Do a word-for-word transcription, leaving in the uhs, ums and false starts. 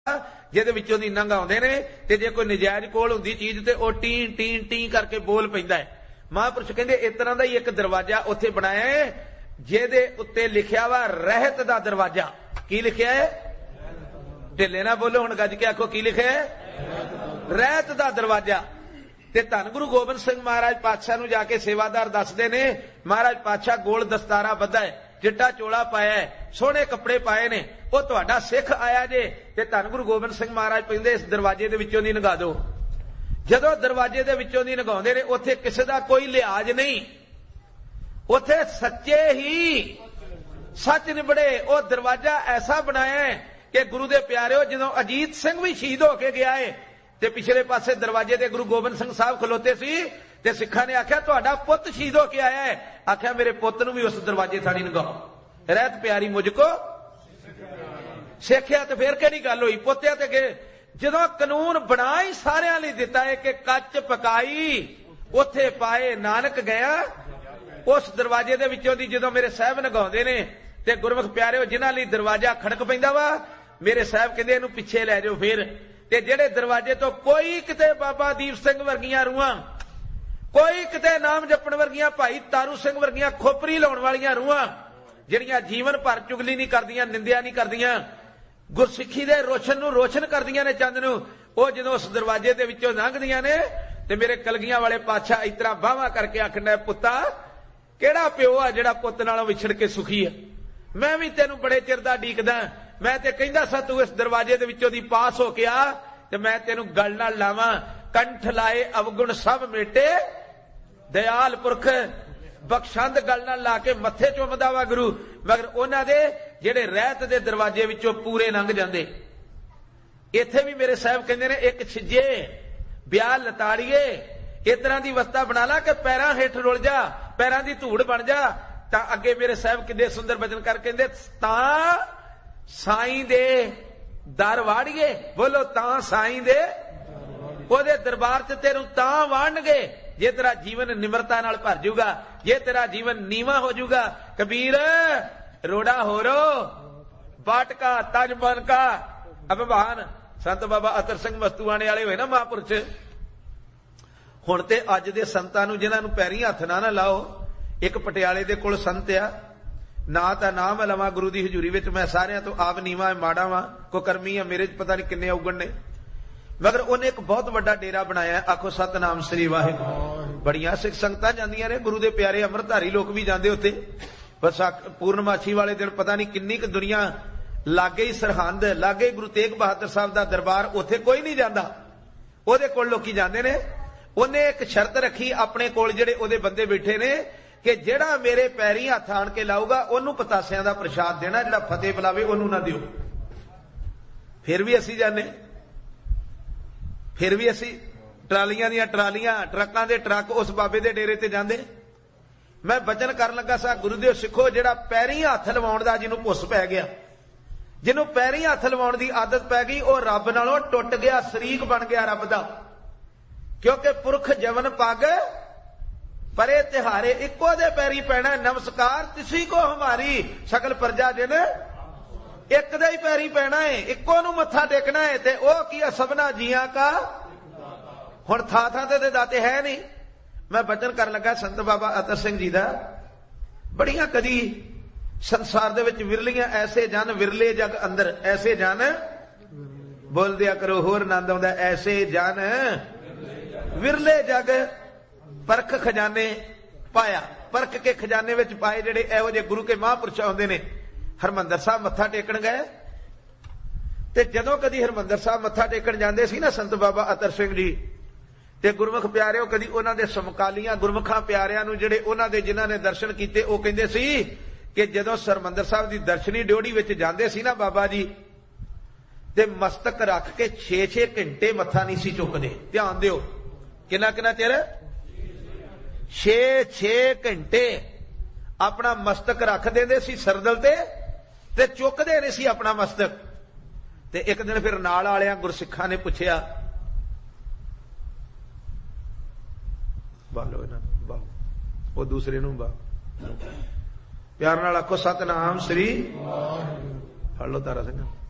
ਜਿਹਦੇ ਵਿੱਚੋਂ ਦੀ ਨੰਗ ਆਉਂਦੇ ਨੇ ਤੇ ਜੇ ਕੋਈ ਨਜਾਇਜ਼ ਕੋਲ ਹੁੰਦੀ ਚੀਜ਼ ਤੇ ਉਹ ਟੀ ਟੀ ਟੀ ਕਰਕੇ ਬੋਲ ਪੈਂਦਾ ਹੈ। ਮਹਾਂਪੁਰਸ਼ ਕਹਿੰਦੇ ਇਸ ਤਰ੍ਹਾਂ ਦਾ ਹੀ ਇੱਕ ਦਰਵਾਜ਼ਾ ਉੱਥੇ ਬਣਾਇਆ ਹੈ ਜਿਹਦੇ ਉੱਤੇ ਲਿਖਿਆ ਵਾ ਰਹਿਤ ਦਾ ਦਰਵਾਜ਼ਾ। ਕੀ ਲਿਖਿਆ ਹੈ? ਢਿੱਲੇ ਨਾ ਬੋਲੋ, ਹੁਣ ਗੱਜ ਕੇ ਆਖੋ ਕੀ ਲਿਖਿਆ ਹੈ? ਰਹਿਤ ਦਾ ਦਰਵਾਜ਼ਾ। ਤੇ ਧੰਨ ਗੁਰੂ ਗੋਬਿੰਦ ਸਿੰਘ ਮਹਾਰਾਜ ਪਾਤਸ਼ਾਹ ਨੂੰ ਜਾ ਕੇ ਸੇਵਾਦਾਰ ਦੱਸਦੇ ਨੇ, ਮਹਾਰਾਜ ਪਾਤਸ਼ਾਹ ਗੋਲ ਦਸਤਾਰਾ ਬੱਧਾ ਹੈ, ਚਿੱਟਾ ਚੋਲਾ ਪਾਇਆ ਹੈ, ਸੋਹਣੇ ਕੱਪੜੇ ਪਾਏ ਨੇ, ਉਹ ਤੁਹਾਡਾ ਸਿੱਖ ਆਇਆ ਜੇ ਤੇ ਧੰਨ ਗੁਰੂ ਗੋਬਿੰਦ ਸਿੰਘ ਮਹਾਰਾਜ ਕਹਿੰਦੇ ਇਸ ਦਰਵਾਜ਼ੇ ਦੇ ਵਿੱਚੋਂ ਦੀ ਲੰਘਾ ਦਿਓ। ਜਦੋਂ ਦਰਵਾਜ਼ੇ ਦੇ ਵਿੱਚੋਂ ਦੀ ਲੰਘਾਉਂਦੇ ਨੇ ਉੱਥੇ ਕਿਸੇ ਦਾ ਕੋਈ ਲਿਹਾਜ਼ ਨਹੀਂ, ਉੱਥੇ ਸੱਚੇ ਹੀ ਸੱਚ ਨਿਬੜੇ। ਉਹ ਦਰਵਾਜ਼ਾ ਐਸਾ ਬਣਾਇਆ ਹੈ ਕਿ ਗੁਰੂ ਦੇ ਪਿਆਰਿਓ ਜਦੋਂ ਅਜੀਤ ਸਿੰਘ ਵੀ ਸ਼ਹੀਦ ਹੋ ਕੇ ਗਿਆ ਹੈ ਤੇ ਪਿਛਲੇ ਪਾਸੇ ਦਰਵਾਜ਼ੇ ਤੇ ਗੁਰੂ ਗੋਬਿੰਦ ਸਿੰਘ ਸਾਹਿਬ ਖਲੋਤੇ ਸੀ ਤੇ ਸਿੱਖਾਂ ਨੇ ਆਖਿਆ ਤੁਹਾਡਾ ਪੁੱਤ ਸ਼ਹੀਦ ਹੋ ਕੇ ਆਇਆ ਹੈ। ਆਖਿਆ ਮੇਰੇ ਪੁੱਤ ਨੂੰ ਵੀ ਉਸ ਦਰਵਾਜ਼ੇ ਥਾਣੀ ਲੰਘਾਓ, ਰਹਿਤ ਪਿਆਰੀ ਮੁਝ ਕੋ ਸਿੱਖਿਆ। ਤੇ ਫੇਰ ਕਿਹੜੀ ਗੱਲ ਹੋਈ? ਪੁੱਤਿਆ ਤੇ ਗਏ ਜਦੋਂ ਕਾਨੂੰਨ ਬਣਾ ਹੀ ਸਾਰਿਆਂ ਲਈ ਦਿੱਤਾ ਹੈ ਕਿ ਕੱਚ ਪਕਾਈ ਉੱਥੇ ਪਾਏ ਨਾਨਕ ਗਿਆ, ਉਸ ਦਰਵਾਜ਼ੇ ਦੇ ਵਿੱਚੋਂ ਦੀ ਜਦੋਂ ਮੇਰੇ ਸਾਹਿਬ ਲੰਘਾਉਂਦੇ ਨੇ ਤੇ ਗੁਰਮੁਖ ਪਿਆਰਿਓ ਜਿਨ੍ਹਾਂ ਲਈ ਦਰਵਾਜ਼ਾ ਖੜਕ ਪੈਂਦਾ ਵਾ, ਮੇਰੇ ਸਾਹਿਬ ਕਹਿੰਦੇ ਇਹਨੂੰ ਪਿੱਛੇ ਲੈ ਜਾਓ। ਫਿਰ ਤੇ ਜਿਹੜੇ ਦਰਵਾਜ਼ੇ ਤੋਂ ਕੋਈ ਕਿਤੇ ਬਾਬਾ ਦੀਪ ਸਿੰਘ ਵਰਗੀਆਂ ਰੂਹਾਂ, ਕੋਈ ਕਿਤੇ ਨਾਮ ਜਪਣ ਵਰਗੀਆਂ, ਭਾਈ ਤਾਰੂ ਸਿੰਘ ਵਰਗੀਆਂ ਖੋਪਰੀ ਲਾਉਣ ਵਾਲੀਆਂ ਰੂਹਾਂ ਜਿਹੜੀਆਂ ਜੀਵਨ ਭਰ ਚੁਗਲੀ ਨਹੀਂ ਕਰਦੀਆਂ, ਨਿੰਦਿਆ ਨਹੀਂ ਕਰਦੀਆਂ, ਗੁਰਸਿੱਖੀ ਦੇ ਰੋਸ਼ਨ ਨੂੰ ਰੋਸ਼ਨ ਕਰਦੀਆਂ ਨੇ ਚੰਦ ਨੂੰ, ਉਹ ਜਦੋਂ ਉਸ ਦਰਵਾਜ਼ੇ ਦੇ ਵਿੱਚੋਂ ਲੰਘਦੀਆਂ ਨੇ ਤੇ ਮੇਰੇ ਕਲਗੀਆਂ ਵਾਲੇ ਪਾਤਸ਼ਾਹ ਇਸ ਤਰ੍ਹਾਂ ਬਾਹਾਂ ਕਰਕੇ ਆਖਣਾ, ਪੁੱਤਾ ਕਿਹੜਾ ਪਿਓ ਆ ਜਿਹੜਾ ਪੁੱਤ ਨਾਲੋਂ ਵਿਛੜ ਕੇ ਸੁਖੀ ਹੈ? ਮੈਂ ਵੀ ਤੈਨੂੰ ਬੜੇ ਚਿਰ ਦਾ ਡੀਕਦਾ, ਮੈਂ ਤੇ ਕਹਿੰਦਾ ਸਾ ਤੂੰ ਇਸ ਦਰਵਾਜ਼ੇ ਦੇ ਵਿੱਚੋਂ ਦੀ ਪਾਸ ਹੋ ਕੇ ਆ ਤੇ ਮੈਂ ਤੈਨੂੰ ਗਲ ਨਾਲ ਲਾਵਾਂ। ਕੰਠ ਲਾਏ ਅਵਗੁਣ ਸਭ ਮੇਟੇ, ਦਇਆਲ ਪੁਰਖ ਬਖਸ਼ੰਦ ਗਲ ਨਾਲ ਲਾ ਕੇ ਮੱਥੇ ਚੁੰਮਦਾ ਵਾ ਗੁਰੂ, ਮਗਰ ਉਹਨਾਂ ਦੇ ਜਿਹੜੇ ਰਹਿਤ ਦੇ ਦਰਵਾਜ਼ੇ ਵਿੱਚੋਂ ਪੂਰੇ ਲੰਘ ਜਾਂਦੇ। ਇੱਥੇ ਵੀ ਮੇਰੇ ਸਾਹਿਬ ਕਹਿੰਦੇ ਨੇ ਇੱਕ ਛਿੱਜੇ ਵਿਆਹ ਲਤਾੜੀਏ, ਇਸ ਤਰ੍ਹਾਂ ਦੀ ਅਵਸਥਾ ਬਣਾ ਲਾ ਕਿ ਪੈਰਾਂ ਹੇਠ ਰੁਲ ਜਾ, ਪੈਰਾਂ ਦੀ ਧੂੜ ਬਣ ਜਾ। ਤਾਂ ਅੱਗੇ ਮੇਰੇ ਸਾਹਿਬ ਕਿੰਨੇ ਸੁੰਦਰ ਬਚਨ ਕਰ ਕਹਿੰਦੇ, ਤਾਂ ਸਾਈਂ ਦੇ ਦਰ ਵਾੜੀਏ, ਬੋਲੋ ਤਾਂ ਸਾਈਂ ਦੇ ਉਹਦੇ ਦਰਬਾਰ 'ਚ ਤੈਨੂੰ ਤਾਂ ਵਾੜਨਗੇ ਜੇ ਤੇਰਾ ਜੀਵਨ ਨਿਮਰਤਾ ਨਾਲ ਭਰ ਜਾਊਗਾ, ਜੇ ਤੇਰਾ ਜੀਵਨ ਨੀਵਾਂ ਹੋ ਜਾਊਗਾ। ਕਬੀਰ ਰੋੜਾ ਹੋਰੋ ਬਾਟਕਾ ਤਜ ਬਨ ਕਾ ਅਭਿਮਾਨ। ਸੰਤ ਬਾਬਾ ਅਤਰ ਸਿੰਘ ਮਸਤੂਆਣੇ ਵਾਲੇ ਹੋਏ ਨਾ ਮਹਾਂਪੁਰਸ਼, ਹੁਣ ਤੇ ਅੱਜ ਦੇ ਸੰਤਾਂ ਨੂੰ ਜਿਨ੍ਹਾਂ ਨੂੰ ਪੈਰੀਂ ਹੱਥ ਨਾ ਨਾ ਲਾਓ। ਇੱਕ ਪਟਿਆਲੇ ਦੇ ਕੋਲ ਸੰਤ ਆ, ਨਾ ਤਾਂ ਨਾਮ ਲਵਾਂ ਗੁਰੂ ਦੀ ਹਜ਼ੂਰੀ ਵਿੱਚ, ਮੈਂ ਸਾਰਿਆਂ ਤੋਂ ਆਪ ਨੀਵਾਂ ਮਾੜਾ ਵਾਂ, ਕੋ ਕਰਮੀ ਆ ਮੇਰੇ 'ਚ ਪਤਾ ਨਹੀਂ ਕਿੰਨੇ ਔਗਣ ਨੇ, ਮਗਰ ਉਹਨੇ ਇੱਕ ਬਹੁਤ ਵੱਡਾ ਡੇਰਾ ਬਣਾਇਆ। ਆਖੋ ਸਤਨਾਮ ਸ੍ਰੀ ਵਾਹਿਗੁਰੂ। ਬੜੀਆਂ ਸਿੱਖ ਸੰਗਤਾਂ ਜਾਂਦੀਆਂ ਨੇ, ਗੁਰੂ ਦੇ ਪਿਆਰੇ ਅੰਮ੍ਰਿਤਧਾਰੀ ਲੋਕ ਵੀ ਜਾਂਦੇ ਉੱਥੇ। ਬਸ ਪੂਰਨਮਾਸ਼ੀ ਵਾਲੇ ਦਿਨ ਪਤਾ ਨਹੀਂ ਕਿੰਨੀ ਕੁ ਦੁਨੀਆ, ਲਾਗੇ ਹੀ ਸਰਹੰਦ, ਲਾਗੇ ਹੀ ਗੁਰੂ ਤੇਗ ਬਹਾਦਰ ਸਾਹਿਬ ਦਾ ਦਰਬਾਰ, ਉੱਥੇ ਕੋਈ ਨਹੀਂ ਜਾਂਦਾ, ਉਹਦੇ ਕੋਲ ਲੋਕੀ ਜਾਂਦੇ ਨੇ। ਉਹਨੇ ਇੱਕ ਸ਼ਰਤ ਰੱਖੀ ਆਪਣੇ ਕੋਲ ਜਿਹੜੇ ਉਹਦੇ ਬੰਦੇ ਬੈਠੇ ਨੇ ਕਿ ਜਿਹੜਾ ਮੇਰੇ ਪੈਰੀਂ ਹੱਥ ਆਣ ਕੇ ਲਾਊਗਾ ਉਹਨੂੰ ਪਤਾਸਿਆਂ ਦਾ ਪ੍ਰਸ਼ਾਦ ਦੇਣਾ, ਜਿਹੜਾ ਫਤਿਹ ਬੁਲਾਵੇ ਉਹਨੂੰ ਨਾ ਦਿਓ। ਫਿਰ ਵੀ ਅਸੀਂ ਜਾਂਦੇ, ਫਿਰ ਵੀ ਅਸੀਂ ਟਰਾਲੀਆਂ ਦੀਆਂ ਟਰਾਲੀਆਂ, ਟਰੱਕਾਂ ਦੇ ਟਰੱਕ ਉਸ ਬਾਬੇ ਦੇ ਡੇਰੇ ਤੇ ਜਾਂਦੇ। ਮੈਂ ਬਚਨ ਕਰਨ ਲੱਗਾ ਸਾਂ, ਗੁਰੂ ਦੇ ਸਿੱਖੋ ਜਿਹੜਾ ਪੈਰੀਂ ਹੱਥ ਲਵਾਉਣ ਦਾ ਜਿਹਨੂੰ ਭੁੱਸ ਪੈ ਗਿਆ, ਜਿਹਨੂੰ ਪੈਰੀਂ ਹੱਥ ਲਵਾਉਣ ਦੀ ਆਦਤ ਪੈ ਗਈ, ਉਹ ਰੱਬ ਨਾਲੋਂ ਟੁੱਟ ਗਿਆ, ਸ਼ਰੀਕ ਬਣ ਗਿਆ ਰੱਬ ਦਾ। ਕਿਉਂਕਿ ਪੁਰਖ ਜਵਨ ਪੱਗ ਪਰੇ ਤਿਹਾਰੇ, ਇੱਕੋ ਦੇ ਪੈਰੀ ਪੈਣਾ। ਨਮਸਕਾਰ ਤਿਸੀ ਕੋ ਹਮਾਰੀ ਸਕਲ ਪ੍ਰਜਾ ਜਿਨ, ਇੱਕ ਦੇ ਹੀ ਪੈਰੀ ਪੈਣਾ ਹੈ, ਇੱਕੋ ਨੂੰ ਮੱਥਾ ਟੇਕਣਾ ਹੈ। ਤੇ ਉਹ ਕੀ ਹੈ? ਸਭਨਾ ਜੀਆਂ ਕਾ। ਹੁਣ ਥਾਂ ਥਾਂ ਤੇ ਦਾਤੇ ਹੈ ਨਹੀਂ। ਮੈਂ ਬਚਨ ਕਰਨ ਲੱਗਾ ਸੰਤ ਬਾਬਾ ਅਤਰ ਸਿੰਘ ਜੀ ਦਾ, ਬੜੀਆਂ ਕਦੀ ਸੰਸਾਰ ਦੇ ਵਿੱਚ ਵਿਰਲੀਆਂ ਐਸੇ ਜਨ, ਵਿਰਲੇ ਜਗ ਅੰਦਰ ਐਸੇ ਜਨ, ਬੋਲ ਦਿਆ ਕਰੋ ਹੋਰ ਆਨੰਦ ਆਉਂਦਾ, ਐਸੇ ਜਨ ਵਿਰਲੇ ਜਗ ਪਰਖ ਖਜ਼ਾਨੇ ਪਾਇਆ, ਪਰਖ ਕੇ ਖਜ਼ਾਨੇ ਵਿੱਚ ਪਾਏ ਜਿਹੜੇ ਇਹੋ ਜਿਹੇ ਗੁਰੂ ਕੇ ਮਹਾਂਪੁਰਸ਼ ਆਉਂਦੇ ਨੇ। ਹਰਮੰਦਰ ਸਾਹਿਬ ਮੱਥਾ ਟੇਕਣ ਗਏ ਤੇ ਜਦੋਂ ਕਦੀ ਹਰਮੰਦਰ ਸਾਹਿਬ ਮੱਥਾ ਟੇਕਣ ਜਾਂਦੇ ਸੀ ਨਾ ਸੰਤ ਬਾਬਾ ਅਤਰ ਸਿੰਘ ਜੀ, ਤੇ ਗੁਰਮੁਖ ਪਿਆਰਿਓ ਕਦੀ ਉਹਨਾਂ ਦੇ ਸਮਕਾਲੀਆਂ ਗੁਰਮੁਖਾਂ ਪਿਆਰਿਆਂ ਨੂੰ ਜਿਹੜੇ ਉਹਨਾਂ ਦੇ ਜਿਨ੍ਹਾਂ ਨੇ ਦਰਸ਼ਨ ਕੀਤੇ, ਉਹ ਕਹਿੰਦੇ ਸੀ ਕਿ ਜਦੋਂ ਹਰਮੰਦਰ ਸਾਹਿਬ ਦੀ ਦਰਸ਼ਨੀ ਡਿਓੜੀ ਵਿੱਚ ਜਾਂਦੇ ਸੀ ਨਾ ਬਾਬਾ ਜੀ, ਤੇ ਮਸਤਕ ਰੱਖ ਕੇ ਛੇ ਛੇ ਘੰਟੇ ਮੱਥਾ ਨਹੀਂ ਸੀ ਚੁੱਕਦੇ। ਧਿਆਨ ਦਿਓ, ਕਿੰਨਾ ਕਿੰਨਾ ਚਿਰ? ਛੇ ਛੇ ਘੰਟੇ ਆਪਣਾ ਮਸਤਕ ਰੱਖ ਦਿੰਦੇ ਸੀ ਸਰਦਲ ਤੇ, ਤੇ ਚੁੱਕਦੇ ਨਹੀਂ ਸੀ ਆਪਣਾ ਮਸਤਕ। ਤੇ ਇੱਕ ਦਿਨ ਫਿਰ ਨਾਲ ਵਾਲਿਆਂ ਗੁਰਸਿੱਖਾਂ ਨੇ ਪੁੱਛਿਆ, ਬਾਲੋ ਇਹਨਾਂ ਨੂੰ ਬਾਓ, ਉਹ ਦੂਸਰੇ ਨੂੰ ਬਾਓ, ਪਿਆਰ ਨਾਲ ਆਖੋ ਸਤਨਾਮ ਸ੍ਰੀ। ਫੜ ਲਓ ਤਾਰਾ ਸਿੰਘ।